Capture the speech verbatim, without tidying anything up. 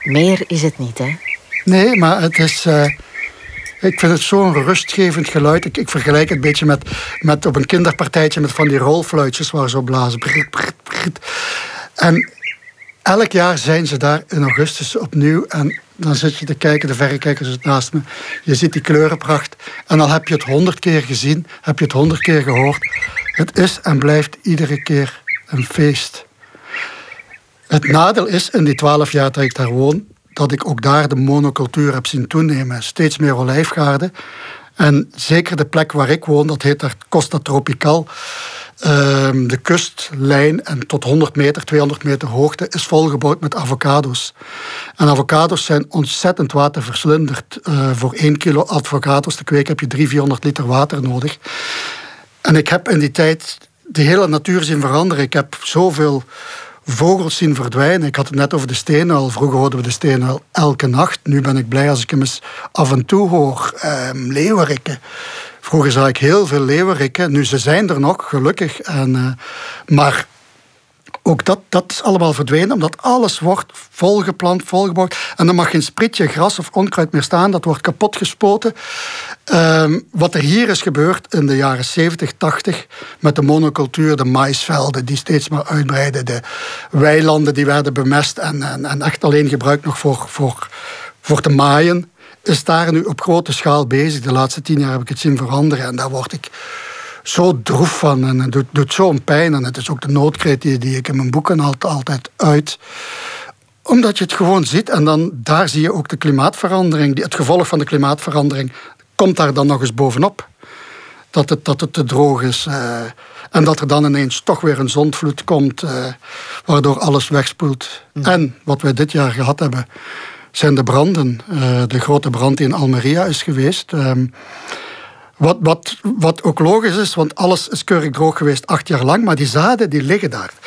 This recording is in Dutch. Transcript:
Meer is het niet, hè? Nee, maar het is... Uh, ik vind het zo'n rustgevend geluid. Ik, ik vergelijk het een beetje met, met op een kinderpartijtje met van die rolfluitjes waar ze op blazen. Brrrt, brrrt, brrrt. En elk jaar zijn ze daar in augustus opnieuw. En dan zit je te kijken, de verrekijker zit naast me. Je ziet die kleurenpracht. En al heb je het honderd keer gezien, heb je het honderd keer gehoord. Het is en blijft iedere keer een feest. Het nadeel is, in die twaalf jaar dat ik daar woon, dat ik ook daar de monocultuur heb zien toenemen. Steeds meer olijfgaarden. En zeker de plek waar ik woon, dat heet daar Costa Tropical. Uh, de kustlijn en tot honderd meter, tweehonderd meter hoogte is volgebouwd met avocado's. En avocado's zijn ontzettend waterverslinderd. Uh, voor één kilo avocado's te kweken heb je driehonderd, vierhonderd liter water nodig. En ik heb in die tijd de hele natuur zien veranderen. Ik heb zoveel vogels zien verdwijnen. Ik had het net over de steenuil. Vroeger hoorden we de steenuil elke nacht. Nu ben ik blij als ik hem eens af en toe hoor. Uh, leeuwerikken. Vroeger zag ik heel veel leeuwerikken. Nu, ze zijn er nog, gelukkig. En, uh, maar ook dat, dat is allemaal verdwenen, omdat alles wordt volgeplant, volgebouwd. En er mag geen sprietje gras of onkruid meer staan. Dat wordt kapot gespoten. Um, wat er hier is gebeurd in de jaren zeventig, tachtig... met de monocultuur, de maïsvelden die steeds maar uitbreiden, de weilanden die werden bemest en, en, en echt alleen gebruikt nog voor, voor, voor te maaien, is daar nu op grote schaal bezig. De laatste tien jaar heb ik het zien veranderen en daar word ik zo droef van en het doet, doet zo'n pijn. En het is ook de noodkreet die, die ik in mijn boeken altijd, altijd uit. Omdat je het gewoon ziet en dan daar zie je ook de klimaatverandering. Die, het gevolg van de klimaatverandering komt daar dan nog eens bovenop. Dat het, dat het te droog is. Uh, en dat er dan ineens toch weer een zondvloed komt, uh, waardoor alles wegspoelt. Mm. En wat wij dit jaar gehad hebben, zijn de branden. Uh, de grote brand die in Almeria is geweest. Um, wat, wat, wat ook logisch is, want alles is keurig droog geweest acht jaar lang, maar die zaden die liggen daar.